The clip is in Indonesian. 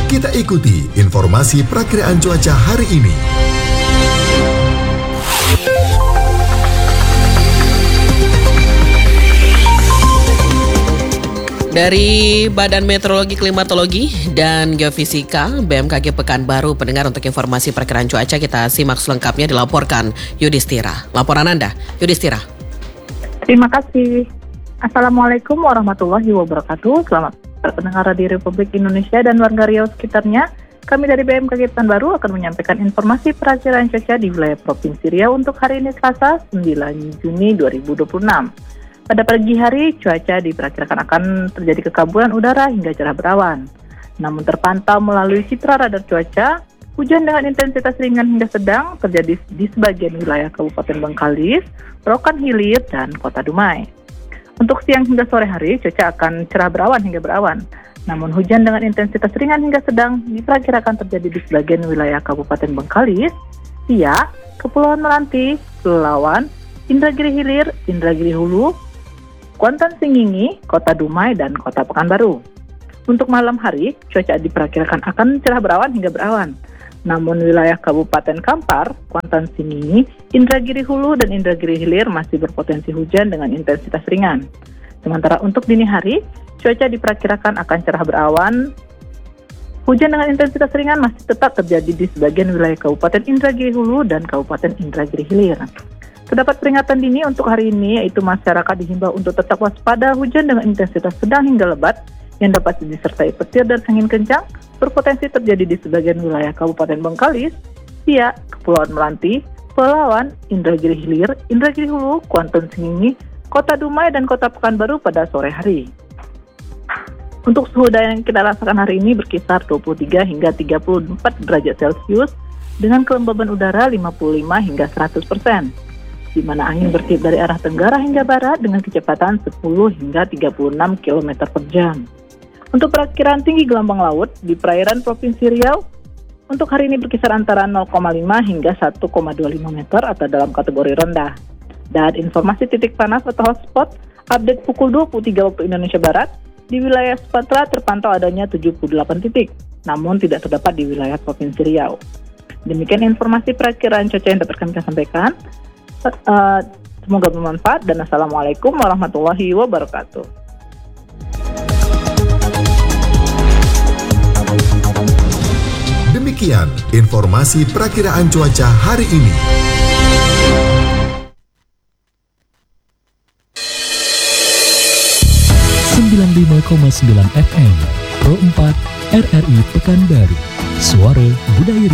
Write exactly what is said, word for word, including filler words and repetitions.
Kita ikuti informasi perakiraan cuaca hari ini. Dari Badan Meteorologi, Klimatologi, dan Geofisika B M K G Pekanbaru, pendengar, untuk informasi perakiraan cuaca kita simak selengkapnya dilaporkan Yudhistira. Laporan Anda, Yudhistira. Terima kasih. Assalamualaikum warahmatullahi wabarakatuh. Selamat pendengar di Republik Indonesia dan warga Riau sekitarnya. Kami dari B M K G Pekanbaru akan menyampaikan informasi perakiraan cuaca di wilayah Provinsi Riau untuk hari ini Selasa sembilan Juni dua ribu dua puluh enam. Pada pagi hari, cuaca diperkirakan akan terjadi kekabulan udara hingga cerah berawan. Namun terpantau melalui citra radar cuaca, hujan dengan intensitas ringan hingga sedang terjadi di sebagian wilayah Kabupaten Bengkalis, Rokan Hilir, dan Kota Dumai. Untuk siang hingga sore hari, cuaca akan cerah berawan hingga berawan. Namun hujan dengan intensitas ringan hingga sedang diperkirakan terjadi di sebagian wilayah Kabupaten Bengkalis, Siak, Kepulauan Meranti, Pelalawan, Indragiri Hilir, Indragiri Hulu, Kuantan Singingi, Kota Dumai, dan Kota Pekanbaru. Untuk malam hari, cuaca diperkirakan akan cerah berawan hingga berawan. Namun wilayah Kabupaten Kampar, Kuantan Singingi, Indragiri Hulu, dan Indragiri Hilir masih berpotensi hujan dengan intensitas ringan. Sementara untuk dini hari, cuaca diperkirakan akan cerah berawan. Hujan dengan intensitas ringan masih tetap terjadi di sebagian wilayah Kabupaten Indragiri Hulu dan Kabupaten Indragiri Hilir. Terdapat peringatan dini untuk hari ini, yaitu masyarakat dihimbau untuk tetap waspada hujan dengan intensitas sedang hingga lebat yang dapat disertai petir dan angin kencang berpotensi terjadi di sebagian wilayah Kabupaten Bengkalis, Siak, Kepulauan Meranti, Pelalawan, Indragiri Hilir, Indragiri Hulu, Kuantan Singingi, Kota Dumai, dan Kota Pekanbaru pada sore hari. Untuk suhu udara yang kita rasakan hari ini berkisar dua puluh tiga hingga tiga puluh empat derajat Celcius dengan kelembaban udara lima puluh lima hingga seratus persen. Di mana angin bertiup dari arah tenggara hingga barat dengan kecepatan sepuluh hingga tiga puluh enam kilometer per jam. Untuk perakiraan tinggi gelombang laut di perairan Provinsi Riau, untuk hari ini berkisar antara nol koma lima hingga satu koma dua lima meter atau dalam kategori rendah. Dan informasi titik panas atau hotspot, update pukul dua puluh tiga waktu Indonesia Barat, di wilayah Sumatera terpantau adanya tujuh puluh delapan titik, namun tidak terdapat di wilayah Provinsi Riau. Demikian informasi perakiraan cuaca yang dapat kami sampaikan. Uh, semoga bermanfaat dan assalamualaikum warahmatullahi wabarakatuh. Demikian informasi perakiraan cuaca hari ini. sembilan puluh lima koma sembilan F M Pro empat R R I Pekanbaru, Suara Budaya